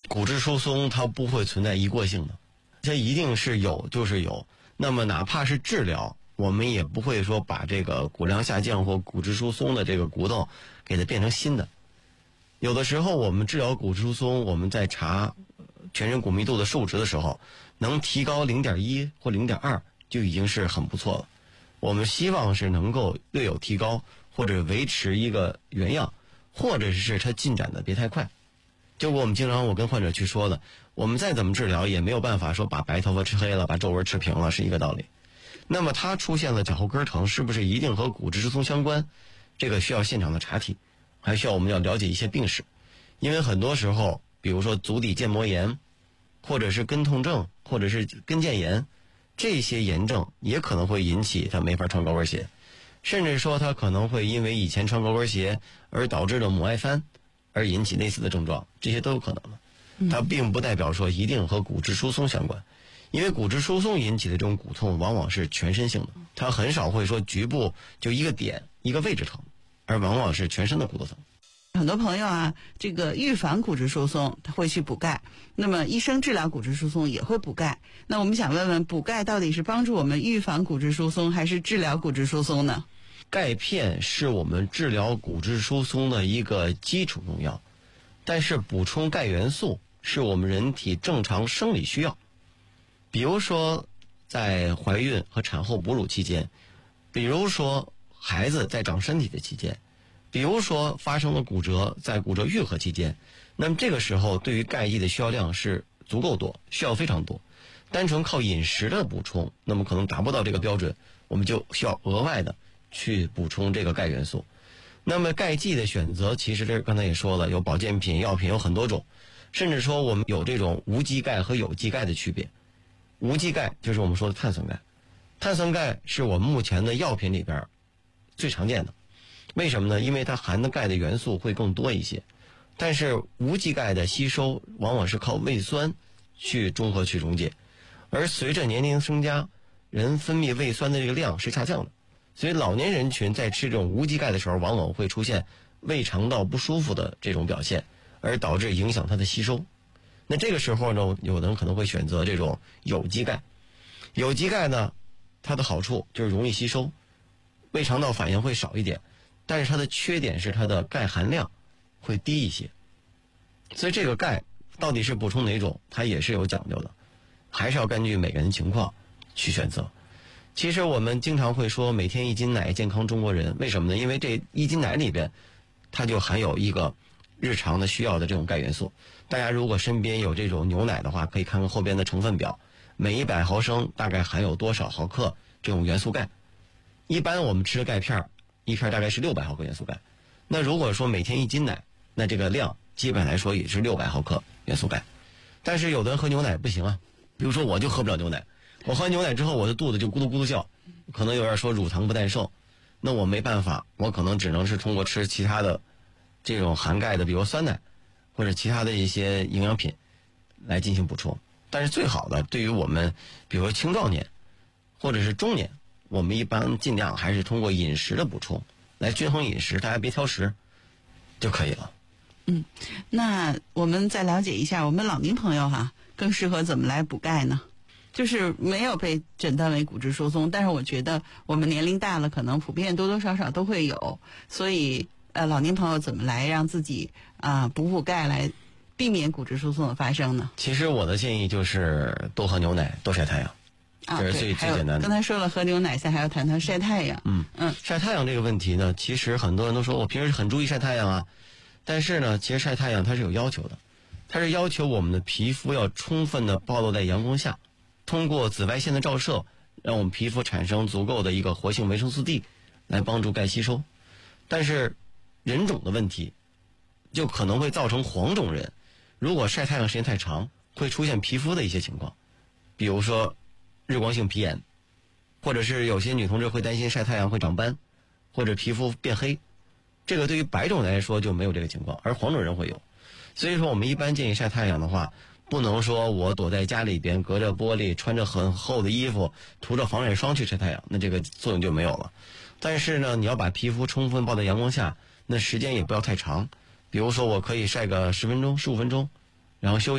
骨质疏松它不会存在一过性的，它一定是有就是有。那么哪怕是治疗，我们也不会说把这个骨量下降或骨质疏松的这个骨头给它变成新的。有的时候我们治疗骨质疏松，我们在查全身骨密度的数值的时候，能提高 0.1 或 0.2 就已经是很不错了。我们希望是能够略有提高，或者维持一个原样，或者是它进展的别太快。就我们经常我跟患者去说的，我们再怎么治疗也没有办法说把白头发吃黑了，把皱纹吃平了，是一个道理。那么它出现了脚后跟疼，是不是一定和骨质疏松相关？这个需要现场的查体，还需要我们要了解一些病史。因为很多时候比如说足底腱膜炎，或者是跟痛症，或者是跟腱炎，这些炎症也可能会引起他没法穿高跟鞋，甚至说他可能会因为以前穿高跟鞋而导致的母爱翻而引起类似的症状，这些都有可能的。它并不代表说一定和骨质疏松相关，因为骨质疏松引起的这种骨痛往往是全身性的，它很少会说局部就一个点一个位置疼，而往往是全身的骨头疼。 很多朋友啊，这个预防骨质疏松他会去补钙，那么医生治疗骨质疏松也会补钙。那我们想问问，补钙到底是帮助我们预防骨质疏松还是治疗骨质疏松呢？ 钙片是我们治疗骨质疏松的一个基础用药，但是补充钙元素是我们人体正常生理需要。比如说在怀孕和产后哺乳期间，比如说孩子在长身体的期间，比如说发生了骨折，在骨折愈合期间，那么这个时候对于钙液的需要量是足够多，需要非常多。单纯靠饮食的补充，那么可能达不到这个标准，我们就需要额外的去补充这个钙元素。那么钙剂的选择，其实这刚才也说了，有保健品、药品有很多种，甚至说我们有这种无机钙和有机钙的区别。无机钙就是我们说的碳酸钙，碳酸钙是我们目前的药品里边最常见的。为什么呢？因为它含的钙的元素会更多一些，但是无机钙的吸收往往是靠胃酸去中和去溶解，而随着年龄增加，人分泌胃酸的这个量是下降的，所以老年人群在吃这种无机钙的时候，往往会出现胃肠道不舒服的这种表现，而导致影响它的吸收。那这个时候呢，有的人可能会选择这种有机钙。有机钙呢，它的好处就是容易吸收，胃肠道反应会少一点，但是它的缺点是它的钙含量会低一些。所以这个钙到底是补充哪种，它也是有讲究的，还是要根据每个人情况去选择。其实我们经常会说每天1斤奶健康中国人，为什么呢？因为这1斤奶里边它就含有一个日常的需要的这种钙元素。大家如果身边有这种牛奶的话，可以看看后边的成分表，每100毫升大概含有多少毫克这种元素钙。一般我们吃的钙片，一片大概是600毫克元素钙。那如果说每天1斤奶，那这个量基本来说也是600毫克元素钙。但是有的人喝牛奶不行啊，比如说我就喝不了牛奶，我喝完牛奶之后我的肚子就咕嘟咕嘟叫，可能有人说乳糖不耐受，那我没办法，我可能只能是通过吃其他的这种含钙的，比如酸奶或者其他的一些营养品来进行补充。但是最好的对于我们比如说青壮年或者是中年，我们一般尽量还是通过饮食的补充来均衡饮食，大家别挑食就可以了。 那我们再了解一下，我们老年朋友更适合怎么来补钙呢？就是没有被诊断为骨质疏松，但是我觉得我们年龄大了，可能普遍多多少少都会有，所以老年朋友怎么来让自己补钙来避免骨质疏松的发生呢？ 其实我的建议就是多喝牛奶，多晒太阳，这是最简单的。 刚才说了喝牛奶，现在还要谈谈晒太阳。 晒太阳这个问题呢，其实很多人都说我平时很注意晒太阳啊，但是呢，其实晒太阳它是有要求的，它是要求我们的皮肤要充分的暴露在阳光下，通过紫外线的照射，让我们皮肤产生足够的一个活性维生素 D 来帮助钙吸收。但是人种的问题就可能会造成黄种人如果晒太阳时间太长会出现皮肤的一些情况，比如说日光性皮炎，或者是有些女同志会担心晒太阳会长斑或者皮肤变黑，这个对于白种人来说就没有这个情况，而黄种人会有。所以说我们一般建议晒太阳的话，不能说我躲在家里边隔着玻璃穿着很厚的衣服涂着防晒霜去晒太阳，那这个作用就没有了。但是呢，你要把皮肤充分抱在阳光下，那时间也不要太长，比如说我可以晒个10分钟15分钟，然后休息